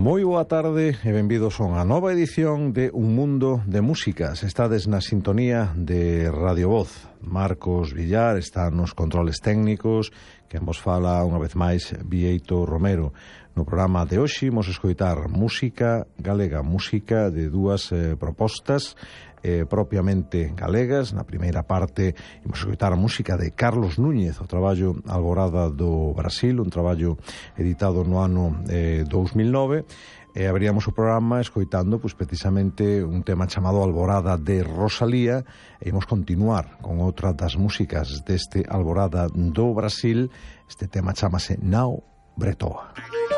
Moi boa tarde e benvidos a unha nova edición de Un Mundo de Músicas. Estades na sintonía de Radio Voz. Marcos Villar está nos controles técnicos, que vos fala unha vez máis Bieito Romero. No programa de hoxe imos escoitar música galega, música de dúas propostas propiamente galegas. Na primeira parte imos escoitar a música de Carlos Núñez, o traballo Alborada do Brasil, un traballo editado no ano 2009. Abríamos o programa escoitando precisamente un tema chamado Alborada de Rosalía, e imos continuar con outra das músicas deste Alborada do Brasil. Este tema chamase Nao Bretoa.